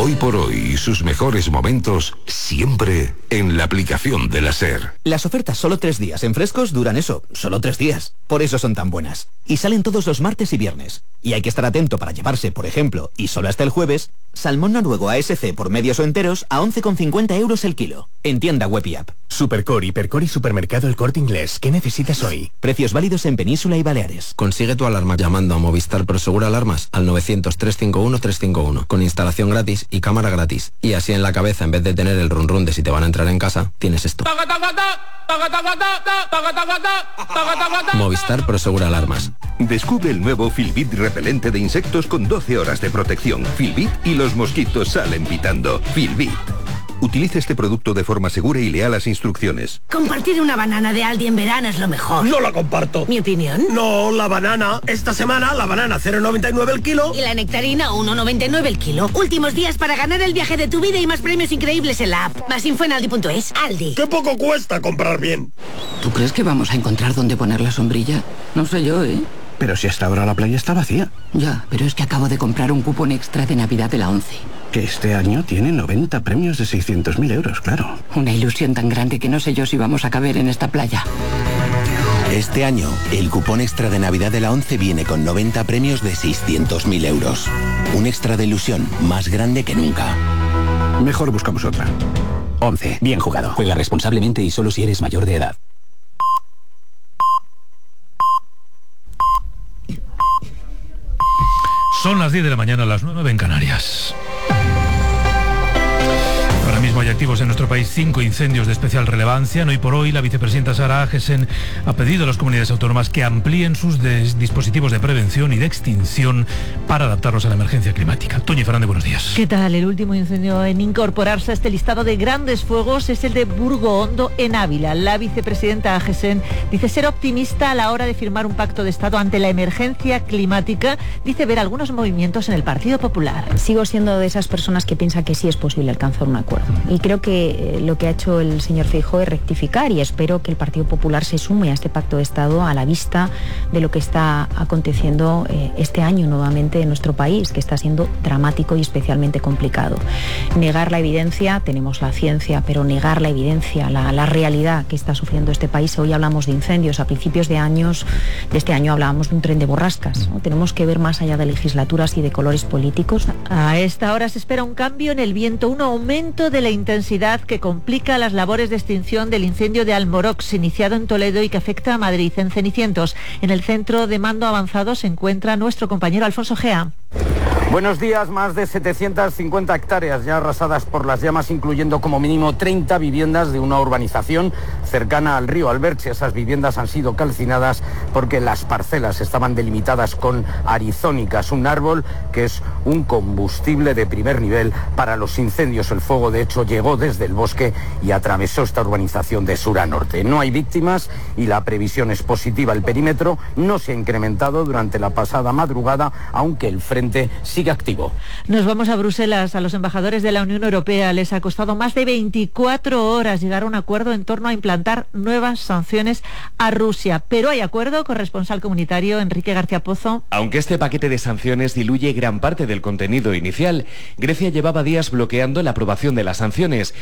Hoy por hoy y sus mejores momentos siempre en la aplicación de la SER. Las ofertas solo 3 días en frescos duran solo 3 días. Por eso son tan buenas. Y salen todos los martes y viernes. Y hay que estar atento para llevarse, por ejemplo, y solo hasta el jueves, salmón noruego ASC por medios o enteros a 11,50 € el kilo. En tienda web y app. Supercore, Hipercor y Supermercado El Corte Inglés. ¿Qué necesitas hoy? Precios válidos en Península y Baleares. Consigue tu alarma llamando a Movistar Prosegur Alarmas al 900-351-351 con instalación gratis y cámara gratis. Y así en la cabeza, en vez de tener el run run de si te van a entrar en casa, tienes esto. Movistar Prosegur Alarmas. Descubre el nuevo Filbit repelente de insectos con 12 horas de protección. Filbit y los mosquitos salen pitando. Filbit. Utilice este producto de forma segura y lea las instrucciones. Compartir una banana de Aldi en verano es lo mejor. No la comparto. ¿Mi opinión? No, la banana. Esta semana la banana 0,99 el kilo. Y la nectarina 1,99 el kilo. Últimos días para ganar el viaje de tu vida y más premios increíbles en la app. Más info en aldi.es. Aldi. Qué poco cuesta comprar bien. ¿Tú crees que vamos a encontrar dónde poner la sombrilla? No sé yo, ¿eh? Pero si hasta ahora la playa está vacía. Ya, pero es que acabo de comprar un cupón extra de Navidad de la 11. Que este año tiene 90 premios de 600.000 euros, claro. Una ilusión tan grande que no sé yo si vamos a caber en esta playa. Este año, el cupón extra de Navidad de la 11 viene con 90 premios de 600.000 euros. Un extra de ilusión más grande que nunca. Mejor buscamos otra. 11. Bien jugado. Juega responsablemente y solo si eres mayor de edad. Son las 10 de la mañana, las 9 en Canarias. Ahora mismo hay activos en nuestro país 5 incendios de especial relevancia. Hoy por hoy, la vicepresidenta Sara Agesen ha pedido a las comunidades autónomas que amplíen sus dispositivos de prevención y de extinción para adaptarlos a la emergencia climática. Toñi Fernández, buenos días. ¿Qué tal? El último incendio en incorporarse a este listado de grandes fuegos es el de Burgo Hondo, en Ávila. La vicepresidenta Agesen dice ser optimista a la hora de firmar un pacto de Estado ante la emergencia climática. Dice ver algunos movimientos en el Partido Popular. Sigo siendo de esas personas que piensan que sí es posible alcanzar un acuerdo. Y creo que lo que ha hecho el señor Feijóo es rectificar, y espero que el Partido Popular se sume a este pacto de Estado a la vista de lo que está aconteciendo este año nuevamente en nuestro país, que está siendo dramático y especialmente complicado. Negar la evidencia, tenemos la ciencia, pero negar la evidencia, la realidad que está sufriendo este país. Hoy hablamos de incendios, a principios de este año hablábamos de un tren de borrascas, ¿no? Tenemos que ver más allá de legislaturas y de colores políticos. A esta hora se espera un cambio en el viento, un aumento de la intensidad que complica las labores de extinción del incendio de Almorox, iniciado en Toledo y que afecta a Madrid. En Cenicientos, en el centro de mando avanzado, se encuentra nuestro compañero Alfonso Gea. Buenos días. Más de 750 hectáreas ya arrasadas por las llamas, incluyendo como mínimo 30 viviendas de una urbanización cercana al río Alberche. Esas viviendas han sido calcinadas porque las parcelas estaban delimitadas con arizónicas, un árbol que es un combustible de primer nivel para los incendios. El fuego, de hecho, llegó desde el bosque y atravesó esta urbanización de sur a norte. No hay víctimas y la previsión es positiva. El perímetro no se ha incrementado durante la pasada madrugada, aunque el frente sigue activo. Nos vamos a Bruselas. A los embajadores de la Unión Europea les ha costado más de 24 horas llegar a un acuerdo en torno a implantar nuevas sanciones a Rusia. Pero hay acuerdo. Corresponsal comunitario Enrique García Pozo. Aunque este paquete de sanciones diluye gran parte del contenido inicial, Grecia llevaba días bloqueando la aprobación de las sanciones.